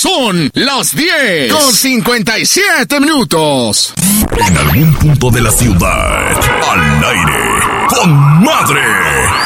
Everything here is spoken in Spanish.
Son las 10:57. En algún punto de la ciudad, al aire, con Madre.